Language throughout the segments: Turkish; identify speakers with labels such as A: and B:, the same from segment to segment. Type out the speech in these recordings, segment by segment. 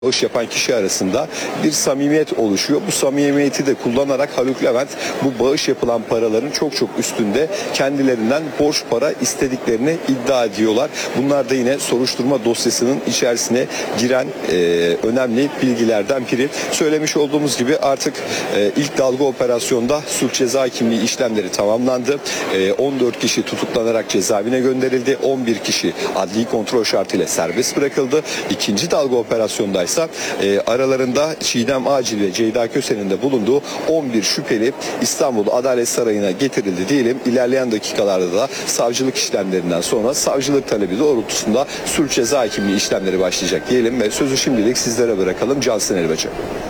A: Bağış yapan kişi arasında bir samimiyet oluşuyor. Bu samimiyeti de kullanarak Haluk Levent bu bağış yapılan paraların çok üstünde kendilerinden borç para istediklerini iddia ediyorlar. Bunlar da yine soruşturma dosyasının içerisine giren önemli bilgilerden biri. Söylemiş olduğumuz gibi artık ilk dalga operasyonda suç ceza kimliği işlemleri tamamlandı. 14 kişi tutuklanarak cezaevine gönderildi. 11 kişi adli kontrol şartıyla serbest bırakıldı. İkinci dalga operasyonda aralarında Çiğdem Acil ve Ceyda Köse'nin de bulunduğu 11 şüpheli İstanbul Adalet Sarayı'na getirildi diyelim. İlerleyen dakikalarda da savcılık işlemlerinden sonra savcılık talebi doğrultusunda suç ceza kimliği işlemleri başlayacak diyelim ve sözü şimdilik sizlere bırakalım. Cansın Elbacı.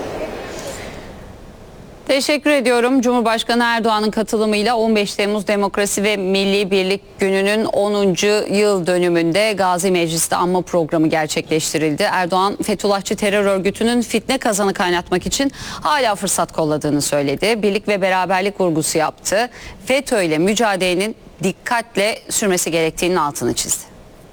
B: Teşekkür ediyorum. Cumhurbaşkanı Erdoğan'ın katılımıyla 15 Temmuz Demokrasi ve Milli Birlik Günü'nün 10. yıl dönümünde Gazi Meclis'te anma programı gerçekleştirildi. Erdoğan, Fethullahçı terör örgütünün fitne kazanı kaynatmak için hala fırsat kolladığını söyledi. Birlik ve beraberlik vurgusu yaptı. FETÖ ile mücadelenin dikkatle sürmesi gerektiğinin altını çizdi.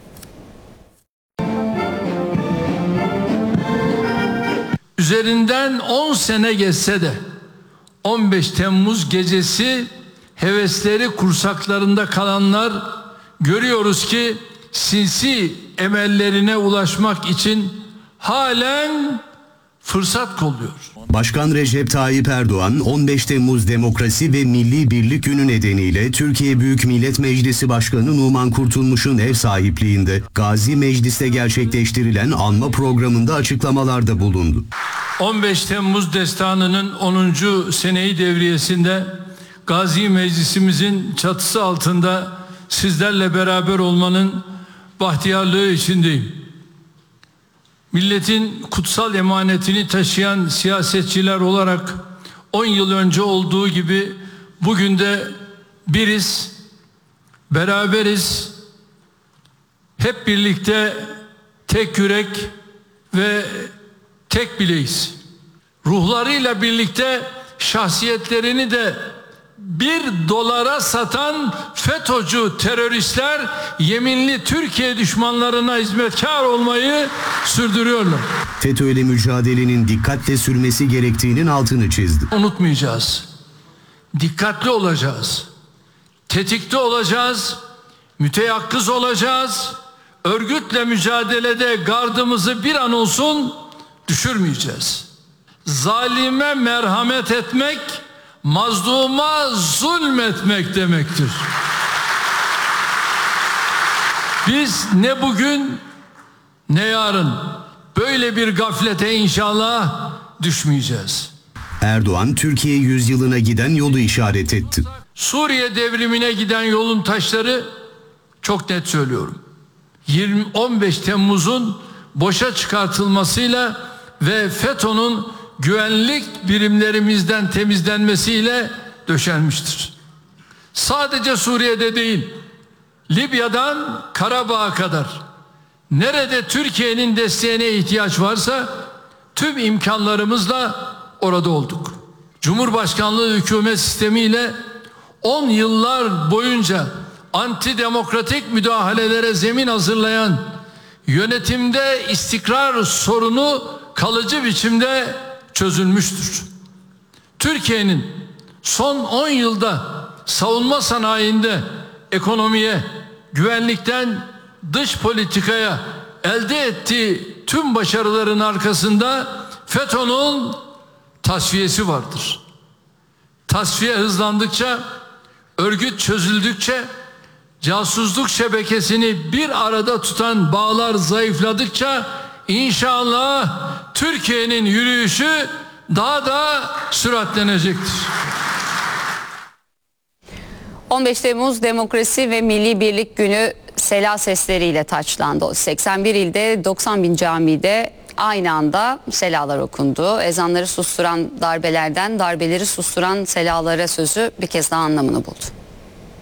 C: Üzerinden 10 sene geçse de 15 Temmuz gecesi hevesleri kursaklarında kalanlar görüyoruz ki sinsi emellerine ulaşmak için halen fırsat kolluyor.
D: Başkan Recep Tayyip Erdoğan 15 Temmuz Demokrasi ve Milli Birlik Günü nedeniyle Türkiye Büyük Millet Meclisi Başkanı Numan Kurtulmuş'un ev sahipliğinde Gazi Meclis'te gerçekleştirilen anma programında açıklamalarda bulundu.
C: 15 Temmuz destanının 10. seneyi devriyesinde Gazi Meclisimizin çatısı altında sizlerle beraber olmanın bahtiyarlığı içindeyim. Milletin kutsal emanetini taşıyan siyasetçiler olarak 10 yıl önce olduğu gibi bugün de biriz, beraberiz, hep birlikte tek yürek ve tek bileğiz. Ruhlarıyla birlikte şahsiyetlerini de $1 satan FETÖ'cü teröristler yeminli Türkiye düşmanlarına hizmetkar olmayı sürdürüyorlar.
D: FETÖ ile mücadelenin dikkatle sürmesi gerektiğinin altını çizdi.
C: Unutmayacağız. Dikkatli olacağız. Tetikte olacağız. Müteyakkız olacağız. Örgütle mücadelede gardımızı bir an olsun düşürmeyeceğiz. Zalime merhamet etmek, mazluma zulmetmek demektir. Biz ne bugün ne yarın böyle bir gaflete inşallah düşmeyeceğiz.
D: Erdoğan, Türkiye yüzyılına giden yolu işaret etti.
C: Suriye devrimine giden yolun taşları, çok net söylüyorum, 15 Temmuz'un boşa çıkartılmasıyla ve FETÖ'nün güvenlik birimlerimizden temizlenmesiyle döşenmiştir. Sadece Suriye'de değil, Libya'dan Karabağ'a kadar nerede Türkiye'nin desteğine ihtiyaç varsa tüm imkanlarımızla orada olduk. Cumhurbaşkanlığı hükümet sistemiyle 10 yıllar boyunca antidemokratik müdahalelere zemin hazırlayan yönetimde istikrar sorunu kalıcı biçimde çözülmüştür. Türkiye'nin son 10 yılda savunma sanayinde ekonomiye, güvenlikten dış politikaya elde ettiği tüm başarıların arkasında FETÖ'nün tasfiyesi vardır. Tasfiye hızlandıkça, örgüt çözüldükçe, casusluk şebekesini bir arada tutan bağlar zayıfladıkça İnşallah Türkiye'nin yürüyüşü daha da süratlenecektir.
B: 15 Temmuz Demokrasi ve Milli Birlik Günü sela sesleriyle taçlandı. 81 ilde 90 bin camide aynı anda selalar okundu. Ezanları susturan darbelerden darbeleri susturan selalara sözü bir kez daha anlamını buldu.